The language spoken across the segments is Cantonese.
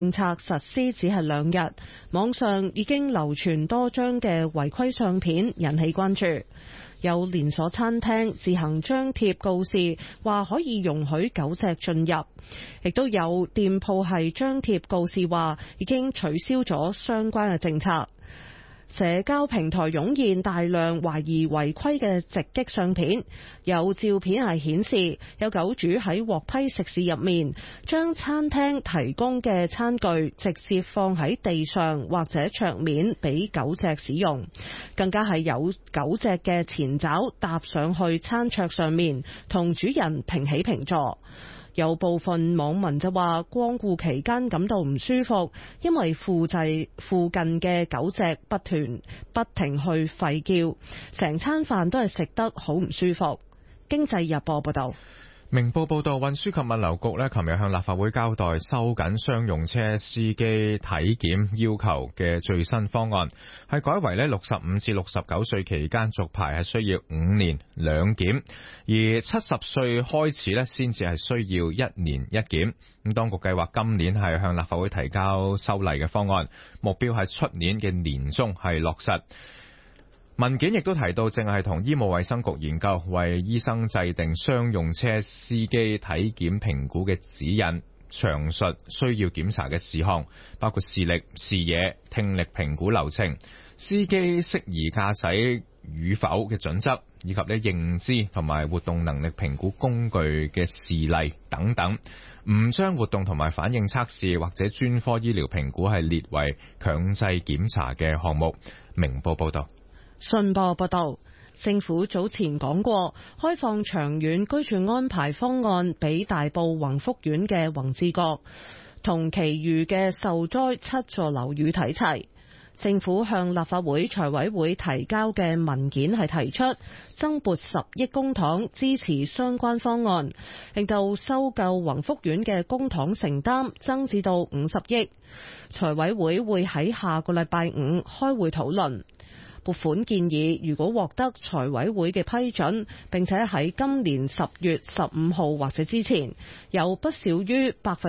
政策實施只係2日，網上已經流傳多張嘅違規相片，引起關注。有連鎖餐廳自行張貼告示，話可以容許狗隻進入，亦都有店鋪係張貼告示，話已經取消咗相關嘅政策。社交平台湧現大量懷疑違規嘅直擊相片，有照片係顯示有狗主喺獲批食肆入面，將餐廳提供嘅餐具直接放喺地上或者桌面俾狗隻使用，更加係有狗隻嘅前爪搭上去餐桌上面，同主人平起平坐。有部分網民就話光顧期間感到唔舒服，因為附近嘅狗隻不停去吠叫，成餐飯都係食得好唔舒服。經濟日報報道。 明報報道，運輸及物流局琴日向立法會交代收緊商用車司機體檢要求嘅最新方案，係改為65至69歲期間續牌係需要5年2檢，而70歲開始先至係需要1年1檢。咁當局計劃今年係向立法會提交修例嘅方案，目標係出年嘅年中係落實。文件亦都提到，正係同醫務衛生局研究，為醫生制定商用車司機體檢評估嘅指引，詳述需要檢查嘅事項，包括視力、視野、聽力評估流程、司機適宜駕駛與否嘅準則，以及認知同埋活動能力評估工具嘅事例等等。唔將活動同埋反應測試或者專科醫療評估係列為強制檢查嘅項目。明報報道。 信報報道，政府早前講過，開放長遠居住安排方案俾大埔宏福苑嘅宏志閣，同其餘嘅受災7座樓宇睇齊。政府向立法會財委會提交嘅文件係提出增撥10億公帑支持相關方案，令到收購宏福苑嘅公帑承擔增至到50億。財委會會喺下個禮拜5開會討論。撥款建議如果獲得財委會嘅批准，並且喺今年10月15號或者之前，有不少於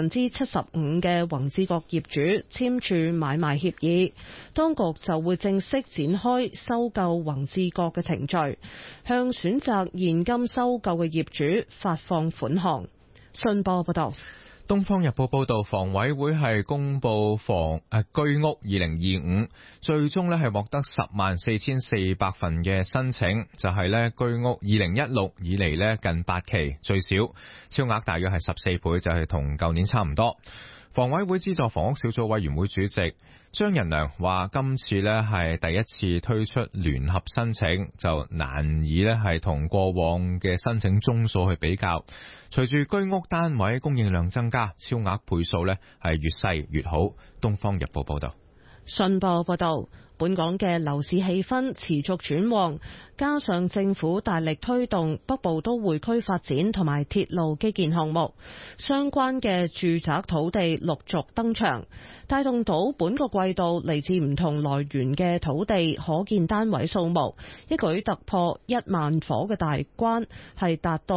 75%嘅宏志閣業主簽署買賣協議，當局就會正式展開收購宏志閣嘅程序，向選擇現金收購嘅業主發放款項。信報報道。 東方日報報道，房委會係公布居屋2025，最終係獲得104,400份嘅申請，就係居屋2016以嚟近8期最少，超額大約係14倍，就係同舊年差唔多。房委會資助房屋小組委員會主席張仁良話，今次係第一次推出聯合申請，就難以係同過往嘅申請宗數去比較。隨住居屋單位供應量增加，超額倍數係越細越好。東方日報報道。 信報報道，本港嘅樓市氣氛持續轉旺，加上政府大力推動北部都會區發展同埋鐵路基建項目，相關嘅住宅土地陸續登場，帶動到本個季度嚟自唔同來源嘅土地可建單位數目一舉突破1萬伙嘅大關，係達到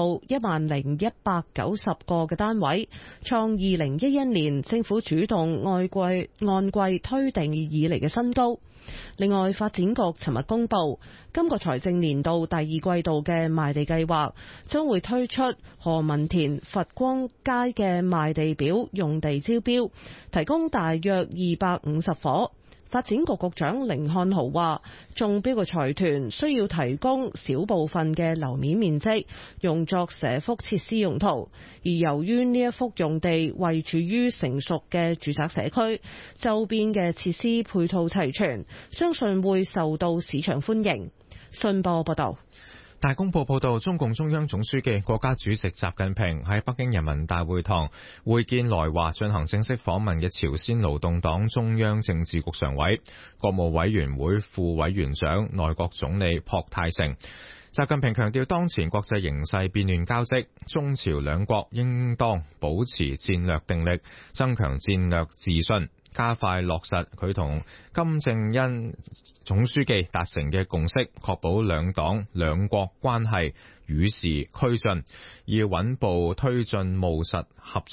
10,190個嘅單位，創2011年政府主動按季推定以嚟嘅新高。另外，發展局尋日公布，今個財政年度第2季度嘅賣地計劃將會推出何文田佛光街嘅賣地表用地招標，提供大約250伙。發展局局長甯漢豪話，中標嘅財團需要提供小部分嘅樓面面積用作社福設施用途，而由於呢一幅用地位處於成熟嘅住宅社區，周邊嘅設施配套齊全，相信會受到市場歡迎。信報報道。 大公報報道，中共中央總書記、國家主席習近平喺北京人民大會堂會見來華進行正式訪問嘅朝鮮勞動黨中央政治局常委、國務委員會副委員長、內閣總理朴泰成。習近平強調，當前國際形勢變亂交織，中朝兩國應當保持戰略定力，增強戰略自信，加快落實佢同金正恩總書記達成嘅共識，確保兩黨兩國關係與時俱進，要穩步推進務實合作，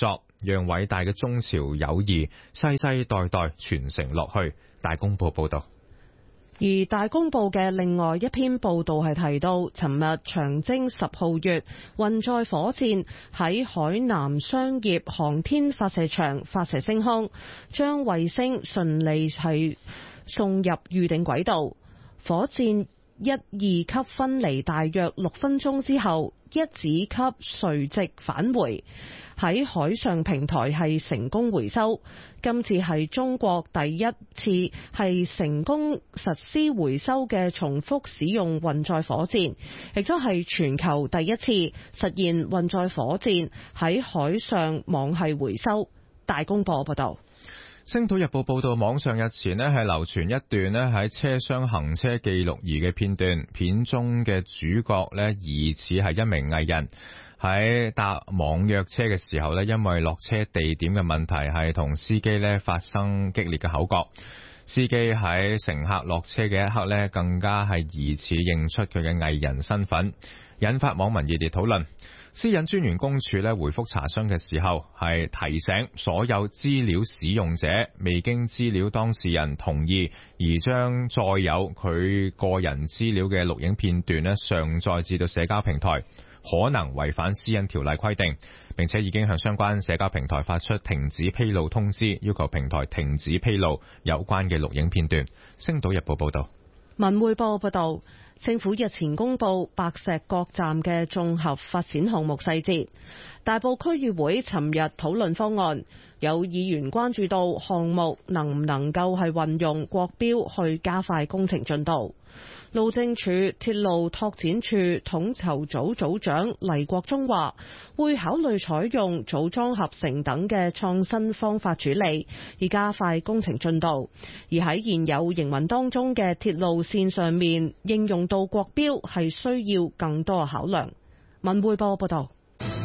讓偉大嘅中朝友誼世世代代傳承落去。大公報報道。 而大公報嘅另外一篇報道係提到，尋日長征10號月運載火箭喺海南商業航天發射場發射升空，將衛星順利係送入預定軌道。火箭1、2級分離大約6分鐘之後，一子級垂直返回，喺海上平台係成功回收。今次係中國第一次係成功實施回收嘅重複使用運載火箭，亦都係全球第一次實現運載火箭喺海上網繫回收。大公報報道。 星島日報報道，網上日前呢係流傳一段呢喺車廂行車記錄儀嘅片段，片中嘅主角呢疑似係一名藝人，喺搭網約車嘅時候呢，因為落車地點嘅問題係同司機呢發生激烈嘅口角，司機喺乘客落車嘅一刻呢，更加係疑似認出佢嘅藝人身份，引發網民熱烈討論。私隱專員公署咧回覆查詢嘅時候，係提醒所有資料使用者未經資料當事人同意而將載有佢個人資料嘅錄影片段咧上載至到社交平台，可能違反私隱條例規定，並且已經向相關社交平台發出停止披露通知，要求平台停止披露有關嘅錄影片段。星島日報報道。 文匯報報道，政府日前公布白石角站嘅綜合發展項目細節，大埔區議會尋日討論方案，有議員關注到項目能唔能夠係運用國標去加快工程進度。路政署鐵路拓展處統籌組組長黎國忠話，會考慮採用組裝合成等嘅創新方法處理，以加快工程進度。而喺現有營運當中嘅鐵路線上面，應用到國標係需要更多嘅考量。文匯報報道。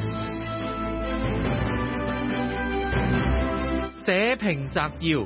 社評摘要。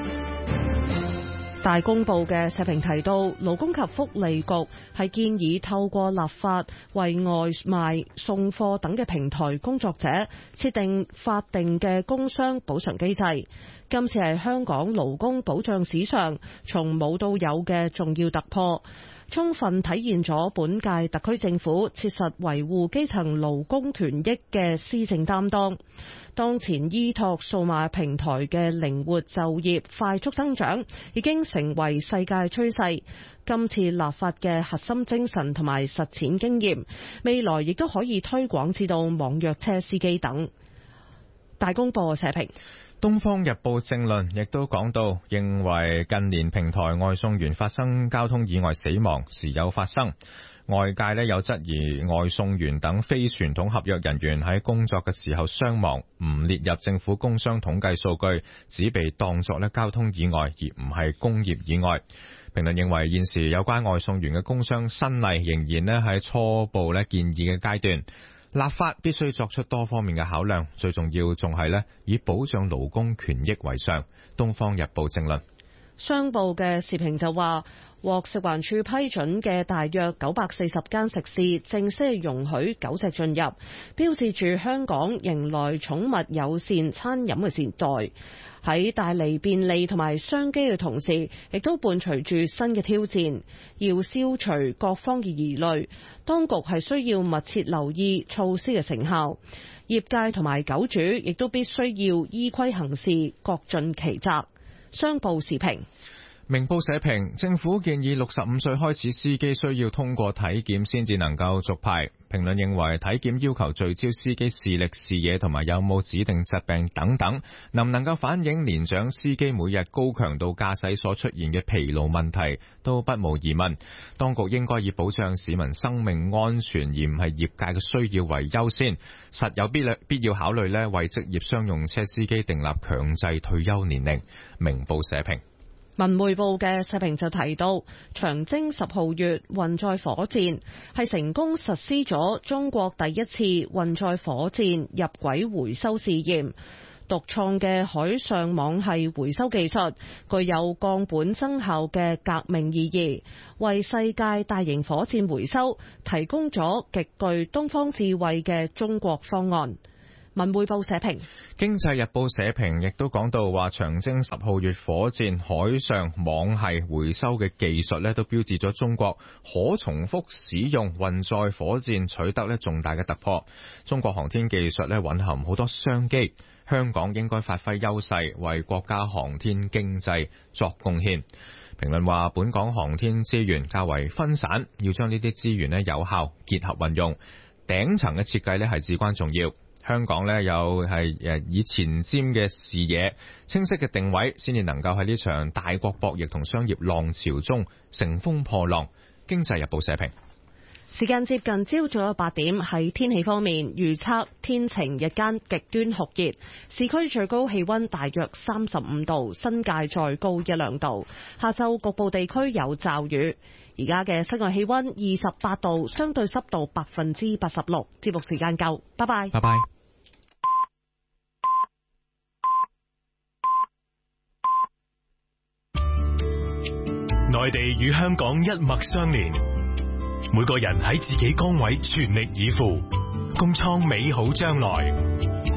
大公報嘅社評提到，勞工及福利局係建議透過立法為外賣、送貨等嘅平台工作者設定法定嘅工傷補償機制。今次係香港勞工保障史上從冇到有嘅重要突破，充分體現咗本屆特區政府切實維護基層勞工權益嘅施政擔當。當前依託數碼平台嘅靈活就業快速增長已經成為世界趨勢，今次立法嘅核心精神同埋實踐經驗，未來亦都可以推廣至到網約車司機等。大公報社評。 東方日報正論亦都講到，認為近年平台外送員發生交通意外死亡時有發生，外界有質疑外送員等非傳統合約人員喺工作嘅時候傷亡唔列入政府工傷統計數據，只被當作交通意外而唔係工業意外。評論認為現時有關外送員嘅工傷新例仍然喺初步建議嘅階段，立法必須作出多方面嘅考量，最重要仲係以保障勞工權益為上。東方日報正論。 商報嘅時評就話，獲食環署批准嘅大約940間食肆正式容許狗隻進入，標誌住香港迎來寵物友善餐飲嘅時代。喺帶嚟便利同埋商機嘅同時，亦都伴隨住新嘅挑戰，要消除各方嘅疑慮。當局係需要密切留意措施嘅成效，業界同埋狗主亦都必須要依規行事，各盡其責。商報時評。 明報社評，政府建議65歲開始司機需要通過體檢先至能夠續牌。評論認為體檢要求聚焦司機視力、視野同埋有冇指定疾病等等，能唔能夠反映年長司機每日高強度駕駛所出現嘅疲勞問題，都不無疑問。當局應該以保障市民生命安全而唔係業界嘅需要為優先，實有必要考慮為職業商用車司機訂立強制退休年齡。明報社評。 文匯報嘅社評就提到，長征10號月運載火箭係成功實施咗中國第一次運載火箭入軌回收試驗，獨創嘅海上網繫回收技術具有降本增效嘅革命意義，為世界大型火箭回收提供咗極具東方智慧嘅中國方案。 文匯報社評。 經濟日報社評亦都講到話，長征10號月火箭海上網繫回收嘅技術咧，都標誌咗中國可重複使用運載火箭取得咧重大嘅突破。中國航天技術咧蘊含好多商機，香港應該發揮優勢，為國家航天經濟作貢獻。評論話，本港航天資源較為分散，要將呢啲資源咧有效結合運用，頂層嘅設計咧係至關重要。香港咧有係以前瞻嘅視野、清晰嘅定位，先至能夠喺呢場大國博弈同商業浪潮中乘風破浪。經濟日報社評。 時間接近朝早8點，喺天氣方面預測天晴，日間極端酷熱，市區最高氣溫大約35度，新界再高1-2度。下晝局部地區有驟雨。而家嘅室外氣溫28度，相對濕度86%。節目時間夠，拜拜。 拜拜。 內地與香港一脈相連，每個人喺自己崗位全力以赴，共創美好將來。